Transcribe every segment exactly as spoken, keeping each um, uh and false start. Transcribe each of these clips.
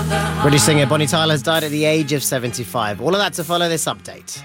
British singer Bonnie Tyler has died at the age of seventy-five. All of that to follow this update.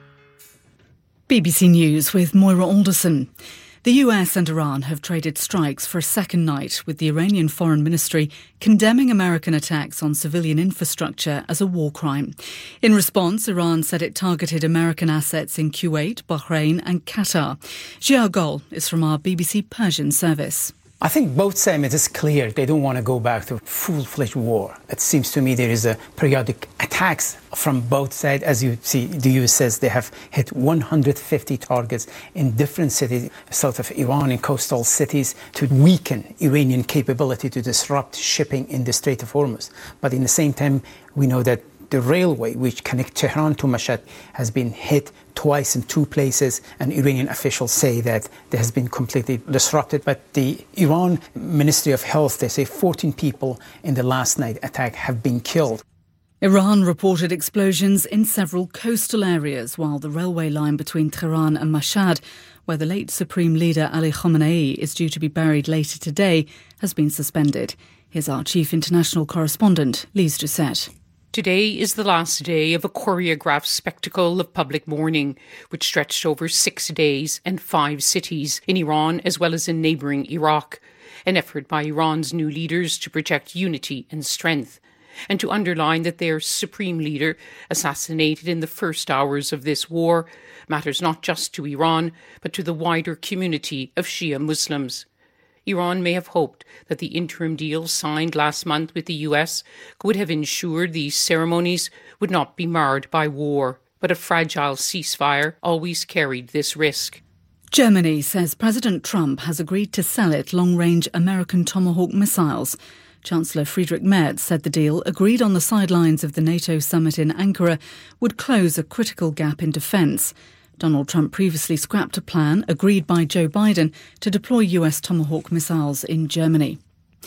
B B C News with Moira Alderson. The U S and Iran have traded strikes for a second night, with the Iranian Foreign Ministry condemning American attacks on civilian infrastructure as a war crime. In response, Iran said it targeted American assets in Kuwait, Bahrain and Qatar. Jia Gol is from our B B C Persian service. I think both sides, it is clear they don't want to go back to full-fledged war. It seems to me there is a periodic attacks from both sides. As you see, the U S says they have hit one hundred fifty targets in different cities south of Iran, in coastal cities, to weaken Iranian capability to disrupt shipping in the Strait of Hormuz. But in the same time, we know that the railway, which connects Tehran to Mashhad, has been hit twice in two places, and Iranian officials say that it has been completely disrupted. But the Iran Ministry of Health, they say fourteen people in the last night attack have been killed. Iran reported explosions in several coastal areas, while the railway line between Tehran and Mashhad, where the late Supreme Leader Ali Khamenei is due to be buried later today, has been suspended. Here's our chief international correspondent, Lise Doucette. Today is the last day of a choreographed spectacle of public mourning, which stretched over six days and five cities in Iran as well as in neighbouring Iraq, an effort by Iran's new leaders to protect unity and strength, and to underline that their supreme leader, assassinated in the first hours of this war, matters not just to Iran, but to the wider community of Shia Muslims. Iran may have hoped that the interim deal signed last month with the U S would have ensured these ceremonies would not be marred by war, but a fragile ceasefire always carried this risk. Germany says President Trump has agreed to sell it long-range American Tomahawk missiles. Chancellor Friedrich Merz said the deal, agreed on the sidelines of the NATO summit in Ankara, would close a critical gap in defence. Donald Trump previously scrapped a plan agreed by Joe Biden to deploy U S Tomahawk missiles in Germany.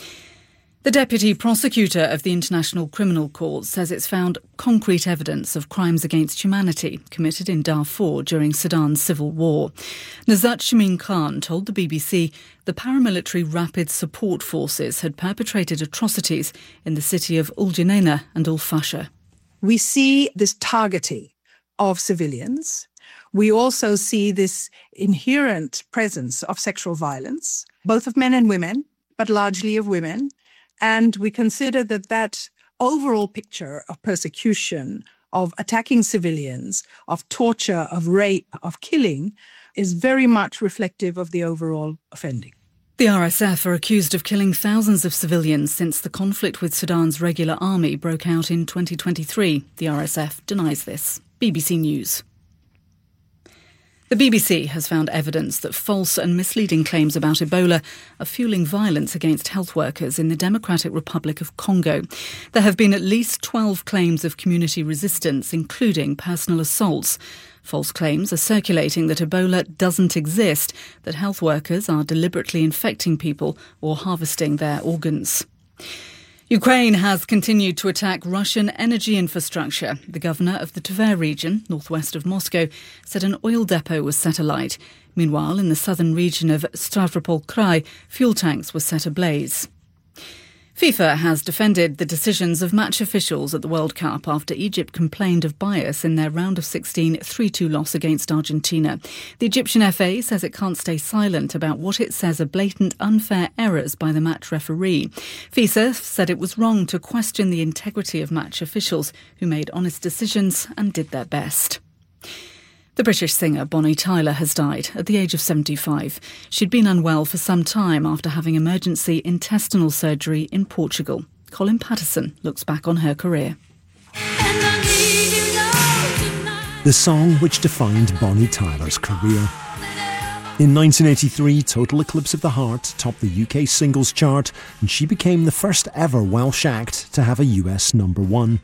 The deputy prosecutor of the International Criminal Court says it's found concrete evidence of crimes against humanity committed in Darfur during Sudan's civil war. Nazat Shamin Khan told the B B C the paramilitary Rapid Support Forces had perpetrated atrocities in the city of Al Junaynah and Al Fasher. We see this targeting of civilians. We also see this inherent presence of sexual violence, both of men and women, but largely of women. And we consider that that overall picture of persecution, of attacking civilians, of torture, of rape, of killing, is very much reflective of the overall offending. The R S F are accused of killing thousands of civilians since the conflict with Sudan's regular army broke out in twenty twenty-three. The R S F denies this. B B C News. The B B C has found evidence that false and misleading claims about Ebola are fueling violence against health workers in the Democratic Republic of Congo. There have been at least twelve claims of community resistance, including personal assaults. False claims are circulating that Ebola doesn't exist, that health workers are deliberately infecting people or harvesting their organs. Ukraine has continued to attack Russian energy infrastructure. The governor of the Tver region, northwest of Moscow, said an oil depot was set alight. Meanwhile, in the southern region of Stavropol Krai, fuel tanks were set ablaze. FIFA has defended the decisions of match officials at the World Cup after Egypt complained of bias in their round of sixteen three two loss against Argentina. The Egyptian F A says it can't stay silent about what it says are blatant unfair errors by the match referee. FIFA said it was wrong to question the integrity of match officials who made honest decisions and did their best. The British singer Bonnie Tyler has died at the age of seventy-five. She'd been unwell for some time after having emergency intestinal surgery in Portugal. Colin Patterson looks back on her career. The song which defined Bonnie Tyler's career. In nineteen eighty-three, Total Eclipse of the Heart topped the U K singles chart, and she became the first ever Welsh act to have a U S number one.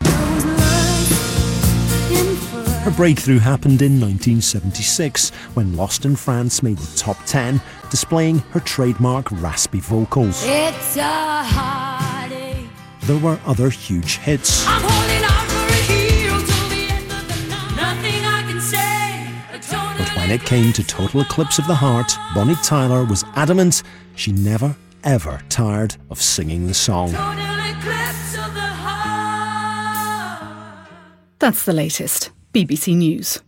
Her breakthrough happened in nineteen seventy-six when Lost in France made the top ten, displaying her trademark raspy vocals. It's a heartache. There were other huge hits. I'm holding on for a hero till the end of the night. Nothing I can say. But when it came to Total Eclipse of the Heart, Bonnie Tyler was adamant she never, ever tired of singing the song. Total Eclipse of the Heart. That's the latest. B B C News.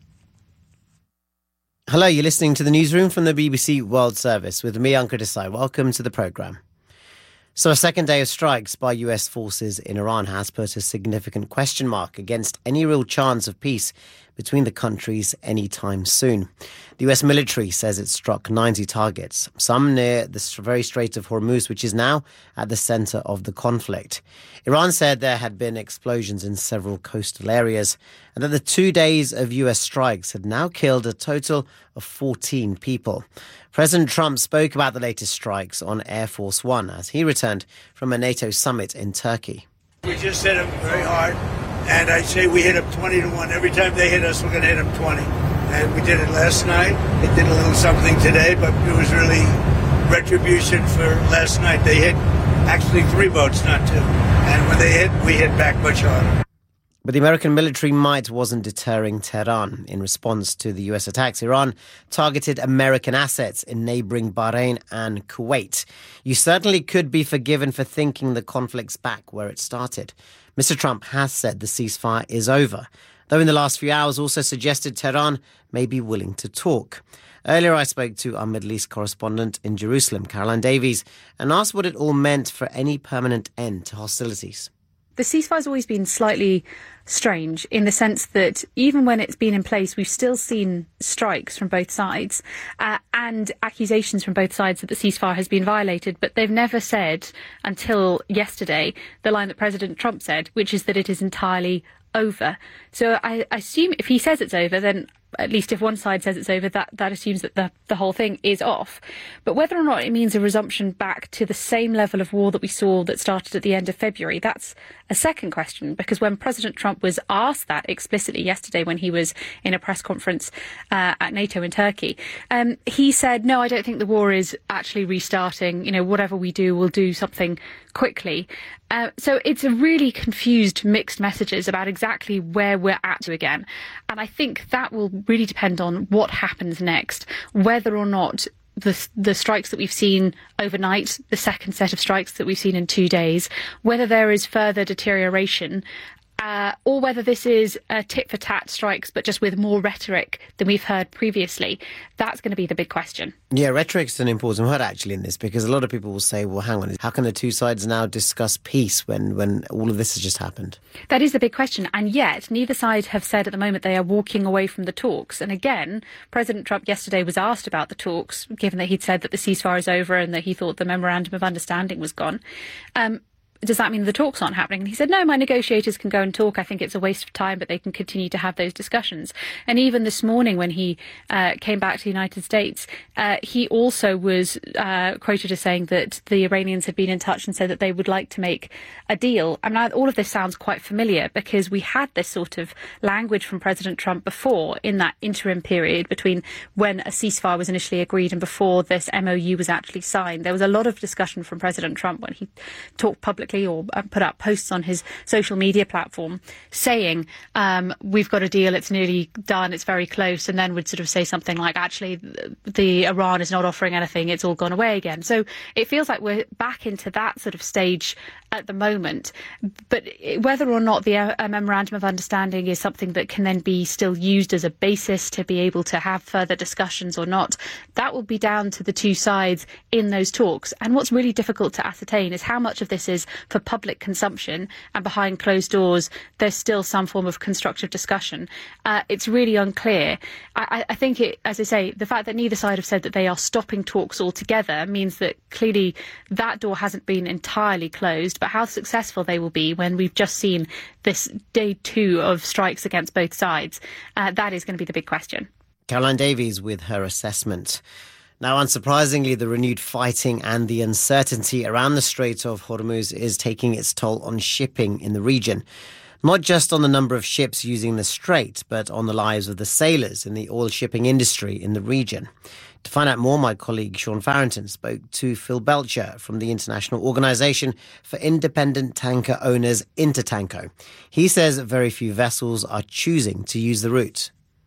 Hello, you're listening to the newsroom from the B B C World Service with me, Ankur Desai. Welcome to the programme. So a second day of strikes by U S forces in Iran has put a significant question mark against any real chance of peace between the countries anytime soon. The U S military says it struck ninety targets, some near the very Strait of Hormuz, which is now at the centre of the conflict. Iran said there had been explosions in several coastal areas and that the two days of U S strikes had now killed a total of fourteen people. President Trump spoke about the latest strikes on Air Force One as he returned from a NATO summit in Turkey. We just hit them very hard, and I say we hit them twenty to one. Every time they hit us, we're going to hit them twenty. And we did it last night. It did a little something today, but it was really retribution for last night. They hit actually three boats, not two. And when they hit, we hit back much harder. But the American military might wasn't deterring Tehran. In response to the U S attacks, Iran targeted American assets in neighbouring Bahrain and Kuwait. You certainly could be forgiven for thinking the conflict's back where it started. Mister Trump has said the ceasefire is over, though in the last few hours also suggested Tehran may be willing to talk. Earlier I spoke to our Middle East correspondent in Jerusalem, Caroline Davies, and asked what it all meant for any permanent end to hostilities. The ceasefire's always been slightly strange in the sense that even when it's been in place, we've still seen strikes from both sides uh, and accusations from both sides that the ceasefire has been violated. But they've never said until yesterday the line that President Trump said, which is that it is entirely over. So I, I assume if he says it's over, then at least if one side says it's over, that, that assumes that the, the whole thing is off. But whether or not it means a resumption back to the same level of war that we saw that started at the end of February, that's a second question, because when President Trump was asked that explicitly yesterday when he was in a press conference uh, at NATO in Turkey, um, he said, no, I don't think the war is actually restarting. You know, whatever we do, we'll do something quickly. Uh, so it's a really confused, mixed messages about exactly where we're at again. And I think that will really depend on what happens next, whether or not the the strikes that we've seen overnight, the second set of strikes that we've seen in two days, whether there is further deterioration, uh, or whether this is a tit-for-tat strikes, but just with more rhetoric than we've heard previously. That's going to be the big question. Yeah, rhetoric's an important word actually in this, because a lot of people will say, well, hang on, how can the two sides now discuss peace when, when all of this has just happened? That is the big question. And yet, neither side have said at the moment they are walking away from the talks. And again, President Trump yesterday was asked about the talks, given that he'd said that the ceasefire is over and that he thought the memorandum of understanding was gone. Um, Does that mean the talks aren't happening? And he said, no, my negotiators can go and talk. I think it's a waste of time, but they can continue to have those discussions. And even this morning when he uh, came back to the United States, uh, he also was uh, quoted as saying that the Iranians had been in touch and said that they would like to make a deal. I mean, all of this sounds quite familiar because we had this sort of language from President Trump before in that interim period between when a ceasefire was initially agreed and before this M O U was actually signed. There was a lot of discussion from President Trump when he talked publicly or put up posts on his social media platform saying, um, we've got a deal, it's nearly done, it's very close, and then would sort of say something like, actually, the, the Iran is not offering anything, it's all gone away again. So it feels like we're back into that sort of stage at the moment. But whether or not the uh, memorandum of understanding is something that can then be still used as a basis to be able to have further discussions or not, that will be down to the two sides in those talks. And what's really difficult to ascertain is how much of this is for public consumption and behind closed doors there's still some form of constructive discussion. Uh, it's really unclear. I, I think, it, as I say, the fact that neither side have said that they are stopping talks altogether means that clearly that door hasn't been entirely closed, but how successful they will be when we've just seen this day two of strikes against both sides, uh, that is going to be the big question. Caroline Davies with her assessment. Now, unsurprisingly, the renewed fighting and the uncertainty around the Strait of Hormuz is taking its toll on shipping in the region. Not just on the number of ships using the strait, but on the lives of the sailors in the oil shipping industry in the region. To find out more, my colleague Sean Farrington spoke to Phil Belcher from the International Organisation for Independent Tanker Owners, Intertanko. He says very few vessels are choosing to use the route.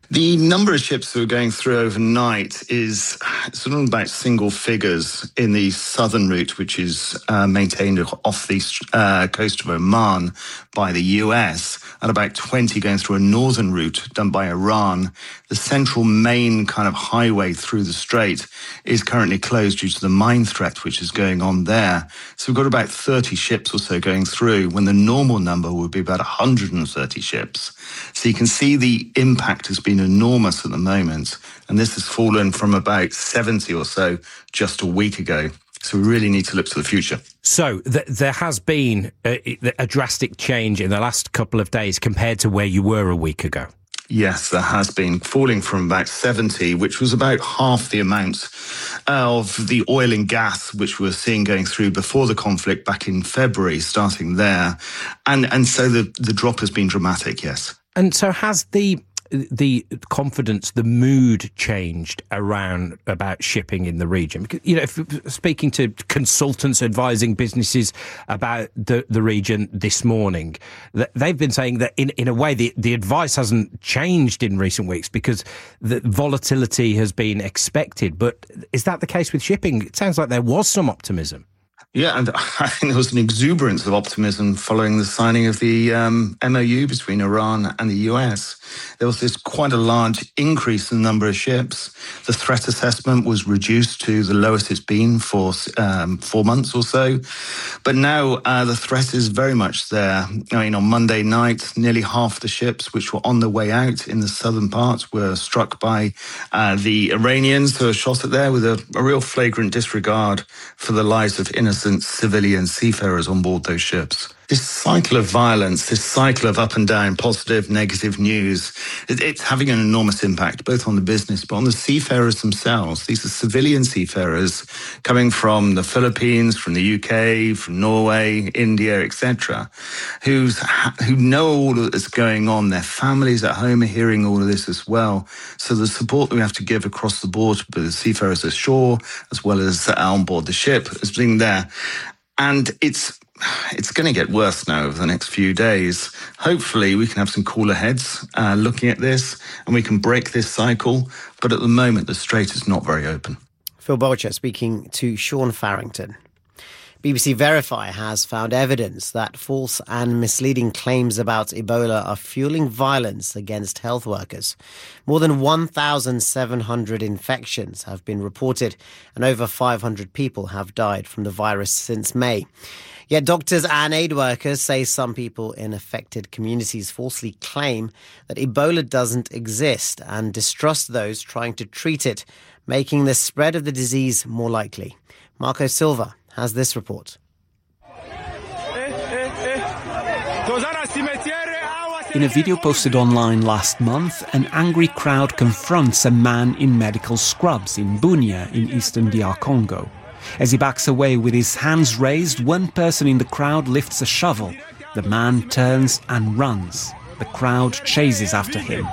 The number of ships that are going through overnight is sort of about single figures in the southern route, which is uh, maintained off the uh, coast of Oman by the U S, and about twenty going through a northern route done by Iran. The central main kind of highway through the strait is currently closed due to the mine threat which is going on there. So we've got about thirty ships or so going through, when the normal number would be about one hundred thirty ships. So you can see the impact has been enormous at the moment, and this has fallen from about seventy or so just a week ago. So we really need to look to the future. So th- there has been a, a drastic change in the last couple of days compared to where you were a week ago. Yes, there has been, falling from about seventy, which was about half the amount of the oil and gas which we were seeing going through before the conflict back in February, starting there. And and so the, the drop has been dramatic, yes. And so has the the confidence, the mood changed around about shipping in the region? Because, you know, if, speaking to consultants advising businesses about the, the region this morning, they've been saying that in, in a way the, the advice hasn't changed in recent weeks because the volatility has been expected. But is that the case with shipping? It sounds like there was some optimism. Yeah, and I think there was an exuberance of optimism following the signing of the um, M O U between Iran and the U S. There was this quite a large increase in the number of ships. The threat assessment was reduced to the lowest it's been for um, four months or so. But now uh, the threat is very much there. I mean, on Monday night, nearly half the ships which were on their way out in the southern part were struck by uh, the Iranians who were shot at there with a, a real flagrant disregard for the lives of innocent civilian seafarers on board those ships. This cycle of violence, this cycle of up and down, positive, negative news, it, it's having an enormous impact, both on the business, but on the seafarers themselves. These are civilian seafarers coming from the Philippines, from the U K, from Norway, India, et cetera, who's, who know all of that's going on. Their families at home are hearing all of this as well. So the support that we have to give across the board to the seafarers ashore, as well as on board the ship, has been there. And it's It's going to get worse now over the next few days. Hopefully we can have some cooler heads uh, looking at this and we can break this cycle. But at the moment, the strait is not very open. Phil Bolcher speaking to Sean Farrington. B B C Verify has found evidence that false and misleading claims about Ebola are fueling violence against health workers. More than one thousand seven hundred infections have been reported and over five hundred people have died from the virus since May. Yet doctors and aid workers say some people in affected communities falsely claim that Ebola doesn't exist and distrust those trying to treat it, making the spread of the disease more likely. Marco Silva has this report. In a video posted online last month, an angry crowd confronts a man in medical scrubs in Bunia in eastern D R Congo. As he backs away with his hands raised, one person in the crowd lifts a shovel. The man turns and runs. The crowd chases after him.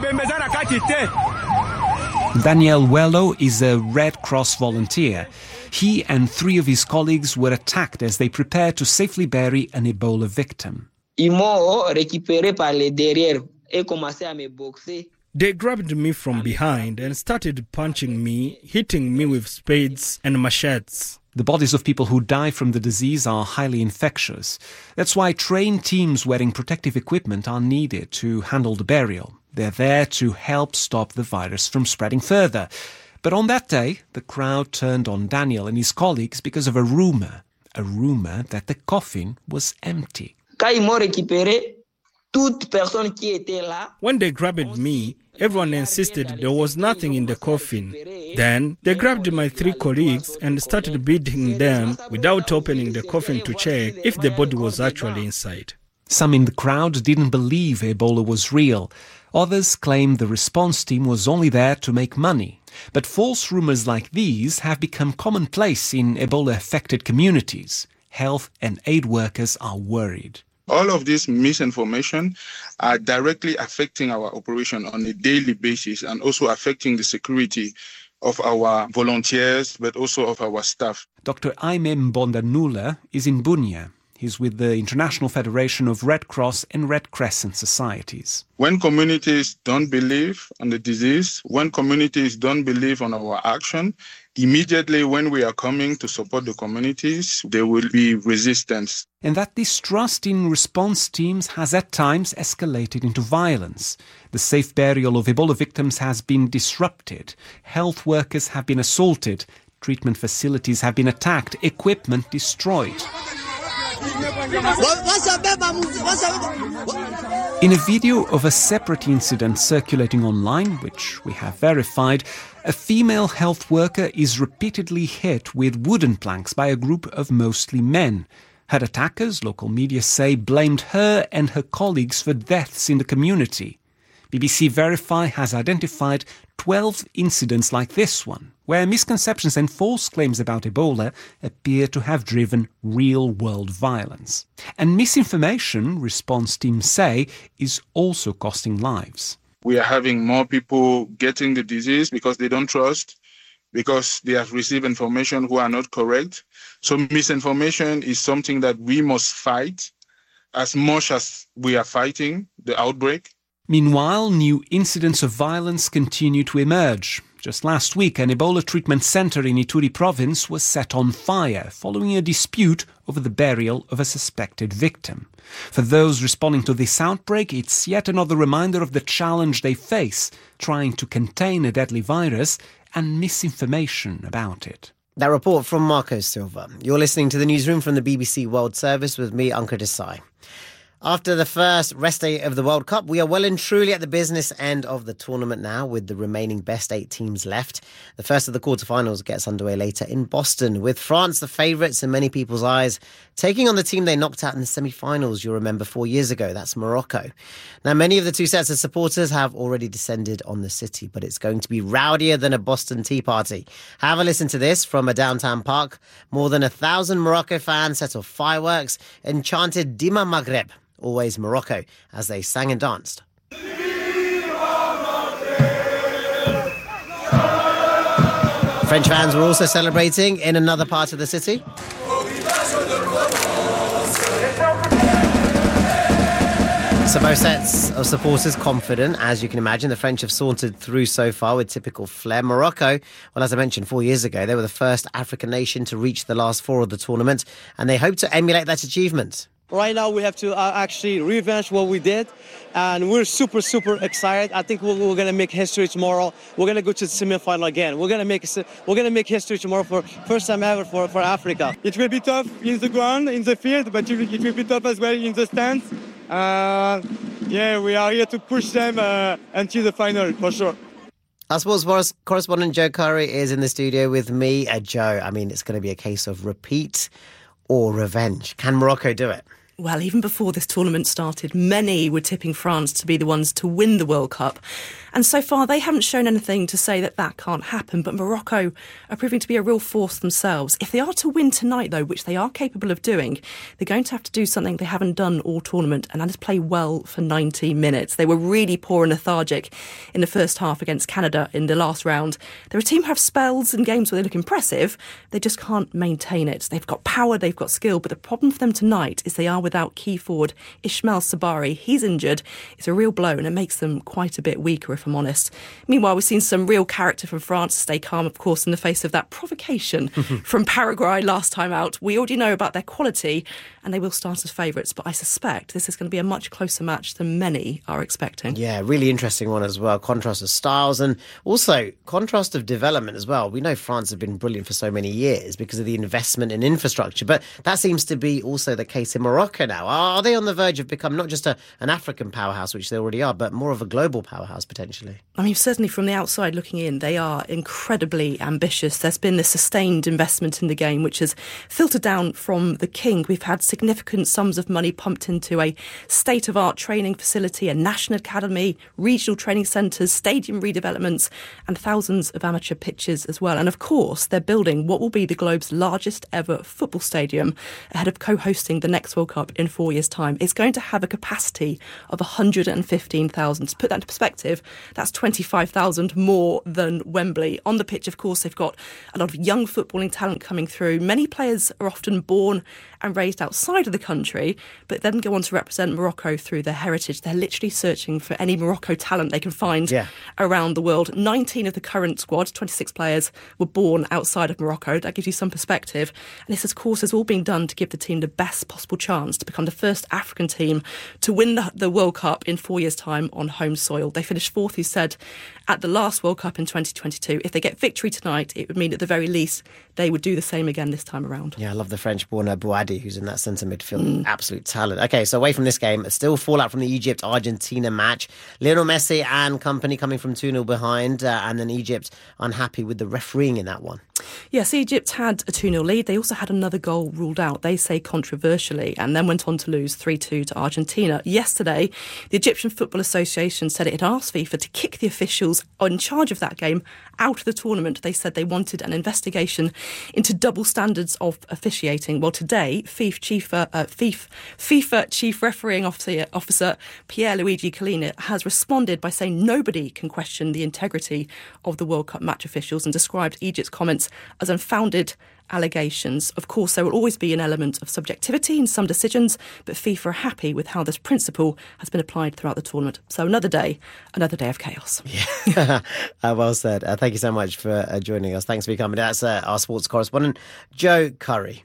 Daniel Wello is a Red Cross volunteer. He and three of his colleagues were attacked as they prepared to safely bury an Ebola victim. They grabbed me from behind and started punching me, hitting me with spades and machetes. The bodies of people who die from the disease are highly infectious. That's why trained teams wearing protective equipment are needed to handle the burial. They're there to help stop the virus from spreading further. But on that day, the crowd turned on Daniel and his colleagues because of a rumour. A rumour that the coffin was empty. When they grabbed me, everyone insisted there was nothing in the coffin. Then they grabbed my three colleagues and started beating them without opening the coffin to check if the body was actually inside. Some in the crowd didn't believe Ebola was real. Others claimed the response team was only there to make money. But false rumours like these have become commonplace in Ebola-affected communities. Health and aid workers are worried. All of this misinformation are directly affecting our operation on a daily basis and also affecting the security of our volunteers, but also of our staff. Doctor Aime Mbonda Nula is in Bunia. He's with the International Federation of Red Cross and Red Crescent Societies. When communities don't believe on the disease, when communities don't believe on our action, immediately when we are coming to support the communities, there will be resistance. And that distrust in response teams has at times escalated into violence. The safe burial of Ebola victims has been disrupted. Health workers have been assaulted. Treatment facilities have been attacked. Equipment destroyed. In a video of a separate incident circulating online, which we have verified, a female health worker is repeatedly hit with wooden planks by a group of mostly men. Her attackers, local media say, blamed her and her colleagues for deaths in the community. B B C Verify has identified twelve incidents like this one, where misconceptions and false claims about Ebola appear to have driven real-world violence. And misinformation, response teams say, is also costing lives. We are having more people getting the disease because they don't trust, because they have received information who are not correct. So misinformation is something that we must fight as much as we are fighting the outbreak. Meanwhile, new incidents of violence continue to emerge. Just last week, an Ebola treatment centre in Ituri province was set on fire following a dispute over the burial of a suspected victim. For those responding to this outbreak, it's yet another reminder of the challenge they face, trying to contain a deadly virus and misinformation about it. That report from Marco Silva. You're listening to the newsroom from the B B C World Service with me, Ankur Desai. After the first rest day of the World Cup, we are well and truly at the business end of the tournament now, with the remaining best eight teams left. The first of the quarterfinals gets underway later in Boston, with France the favourites in many people's eyes, taking on the team they knocked out in the semi-finals, you'll remember, four years ago. That's Morocco. Now, many of the two sets of supporters have already descended on the city, but it's going to be rowdier than a Boston Tea Party. Have a listen to this from a downtown park. More than a thousand Morocco fans set off fireworks and chanted Dima Maghreb, always Morocco, as they sang and danced. French fans were also celebrating in another part of the city. So both sets of supporters confident, as you can imagine. The French have sauntered through so far with typical flair. Morocco, well, as I mentioned, four years ago, they were the first African nation to reach the last four of the tournament, and they hope to emulate that achievement. Right now, we have to uh, actually revenge what we did, and we're super, super excited. I think we're, we're going to make history tomorrow. We're going to go to the semi-final again. We're going to make we're going to make history tomorrow for first time ever for, for Africa. It will be tough in the ground, in the field, but it will, it will be tough as well in the stands. Uh, yeah, we are here to push them uh, until the final, for sure. Our sports correspondent Joe Curry is in the studio with me. Uh, Joe, I mean, it's going to be a case of repeat or revenge. Can Morocco do it? Well, even before this tournament started, many were tipping France to be the ones to win the World Cup. And so far, they haven't shown anything to say that that can't happen. But Morocco are proving to be a real force themselves. If they are to win tonight, though, which they are capable of doing, they're going to have to do something they haven't done all tournament, and that is play well for ninety minutes. They were really poor and lethargic in the first half against Canada in the last round. They're a team who have spells and games where they look impressive. They just can't maintain it. They've got power, they've got skill, but the problem for them tonight is they are without key forward Ismail Sabari. He's injured. It's a real blow, and it makes them quite a bit weaker, if I'm honest. Meanwhile, we've seen some real character from France stay calm, of course, in the face of that provocation from Paraguay last time out. We already know about their quality, and they will start as favourites, but I suspect this is going to be a much closer match than many are expecting. Yeah, really interesting one as well. Contrast of styles and also contrast of development as well. We know France have been brilliant for so many years because of the investment in infrastructure, but that seems to be also the case in Morocco now. Are they on the verge of becoming not just a, an African powerhouse, which they already are, but more of a global powerhouse potentially? I mean, certainly from the outside looking in, they are incredibly ambitious. There's been this sustained investment in the game, which has filtered down from the king. We've had significant sums of money pumped into a state-of-art training facility, a national academy, regional training centres, stadium redevelopments, and thousands of amateur pitches as well. And of course, they're building what will be the globe's largest ever football stadium ahead of co-hosting the next World Cup Cup in four years' time. It's going to have a capacity of one hundred fifteen thousand. To put that into perspective, that's twenty-five thousand more than Wembley. On the pitch, of course, they've got a lot of young footballing talent coming through. Many players are often born and raised outside of the country, but then go on to represent Morocco through their heritage. They're literally searching for any Morocco talent they can find yeah. around the world. nineteen of the current squad, twenty-six players, were born outside of Morocco. That gives you some perspective. And this, of course, is all being done to give the team the best possible chance to become the first African team to win the, the World Cup in four years' time on home soil. They finished fourth, he said, at the last World Cup in twenty twenty-two. If they get victory tonight, it would mean at the very least they would do the same again this time around. Yeah, I love the French-born Bouadi, who's in that centre midfield. Mm. Absolute talent. OK, so away from this game, still fallout from the Egypt-Argentina match. Lionel Messi and company coming from two nil behind, uh, and then Egypt unhappy with the refereeing in that one. Yes, Egypt had a two nil lead. They also had another goal ruled out, they say controversially, and then went on to lose three two to Argentina. Yesterday, the Egyptian Football Association said it had asked FIFA to kick the officials in charge of that game out of the tournament. They said they wanted an investigation into double standards of officiating. Well, today, FIFA Chief, uh, FIFA, FIFA Chief Refereeing Officer, Officer Pierluigi Collina has responded by saying nobody can question the integrity of the World Cup match officials and described Egypt's comments as unfounded allegations. Of course, there will always be an element of subjectivity in some decisions, but FIFA are happy with how this principle has been applied throughout the tournament. So another day, another day of chaos. Yeah, uh, well said. Uh, thank you so much for uh, joining us. Thanks for coming. That's uh, our sports correspondent, Joe Curry.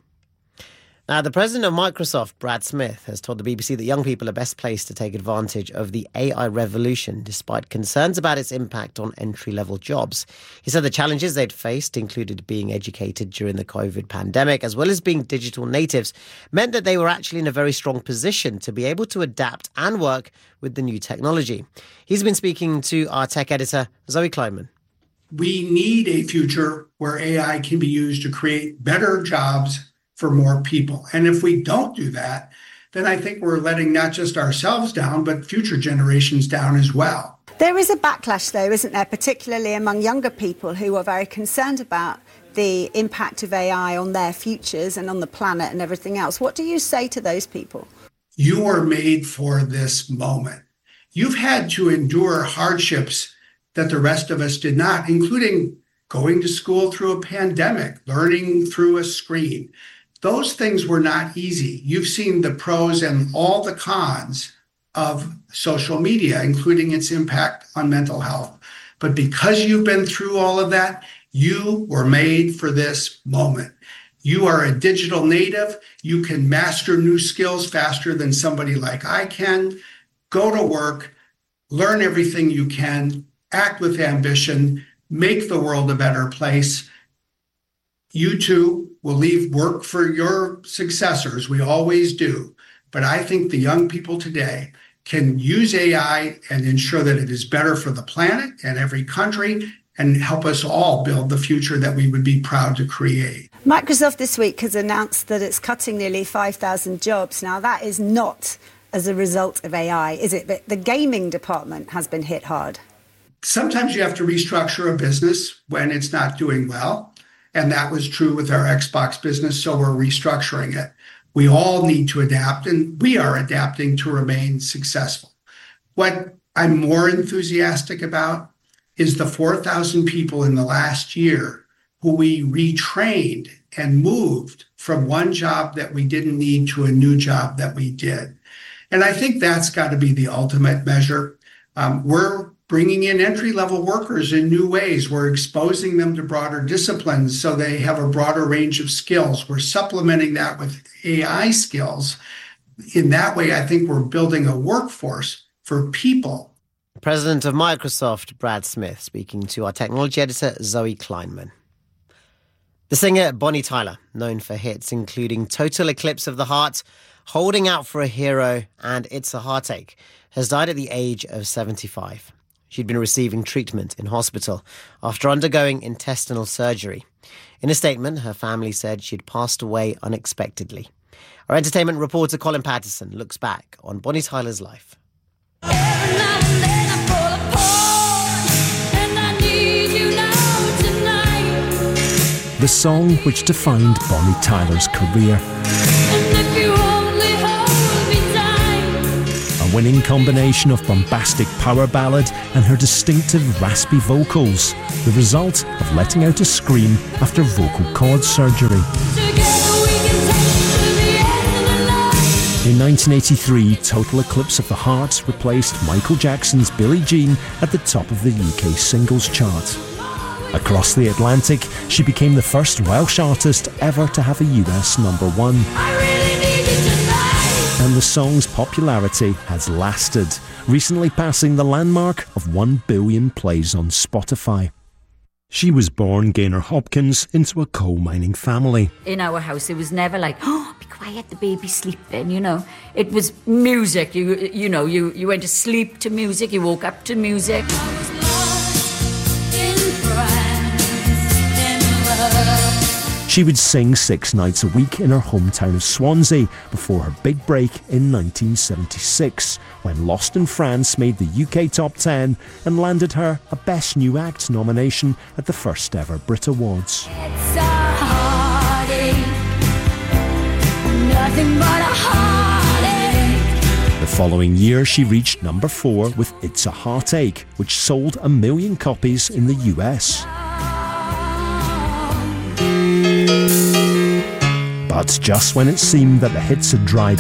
Now, the president of Microsoft, Brad Smith, has told the B B C that young people are best placed to take advantage of the A I revolution, despite concerns about its impact on entry-level jobs. He said the challenges they'd faced included being educated during the COVID pandemic, as well as being digital natives, meant that they were actually in a very strong position to be able to adapt and work with the new technology. He's been speaking to our tech editor, Zoe Kleinman. We need a future where A I can be used to create better jobs for more people. And if we don't do that, then I think we're letting not just ourselves down, but future generations down as well. There is a backlash, though, isn't there, particularly among younger people who are very concerned about the impact of A I on their futures and on the planet and everything else. What do you say to those people? You were made for this moment. You've had to endure hardships that the rest of us did not, including going to school through a pandemic, learning through a screen. Those things were not easy. You've seen the pros and all the cons of social media, including its impact on mental health. But because you've been through all of that, you were made for this moment. You are a digital native. You can master new skills faster than somebody like I can. Go to work, learn everything you can, act with ambition, make the world a better place. You too will leave work for your successors. We always do. But I think the young people today can use A I and ensure that it is better for the planet and every country and help us all build the future that we would be proud to create. Microsoft this week has announced that it's cutting nearly five thousand jobs. Now, that is not as a result of A I, is it? But the gaming department has been hit hard. Sometimes you have to restructure a business when it's not doing well. And that was true with our Xbox business, so we're restructuring it. We all need to adapt, and we are adapting to remain successful. What I'm more enthusiastic about is the four thousand people in the last year who we retrained and moved from one job that we didn't need to a new job that we did. And I think that's got to be the ultimate measure. Um, we're bringing in entry-level workers in new ways. We're exposing them to broader disciplines so they have a broader range of skills. We're supplementing that with A I skills. In that way, I think we're building a workforce for people. President of Microsoft, Brad Smith, speaking to our technology editor, Zoe Kleinman. The singer Bonnie Tyler, known for hits including Total Eclipse of the Heart, Holding Out for a Hero, and It's a Heartache, has died at the age of seventy-five. She'd been receiving treatment in hospital after undergoing intestinal surgery. In a statement, her family said she'd passed away unexpectedly. Our entertainment reporter Colin Patterson looks back on Bonnie Tyler's life. The song which defined Bonnie Tyler's career winning combination of bombastic power ballad and her distinctive raspy vocals, the result of letting out a scream after vocal cord surgery. In nineteen eighty-three, Total Eclipse of the Heart replaced Michael Jackson's Billie Jean at the top of the U K singles chart. Across the Atlantic, she became the first Welsh artist ever to have a U S number one. And the song's popularity has lasted, recently passing the landmark of one billion plays on Spotify. She was born Gaynor Hopkins into a coal mining family. In our house, it was never like, oh, be quiet, the baby's sleeping, you know. It was music, you you know, you, you went to sleep to music, you woke up to music. She would sing six nights a week in her hometown of Swansea before her big break in nineteen seventy-six, when Lost in France made the U K top ten and landed her a Best New Act nomination at the first ever Brit Awards. It's a heartache, nothing but a heartache. The following year, she reached number four with It's a Heartache, which sold a million copies in the U S. But just when it seemed that the hits had dried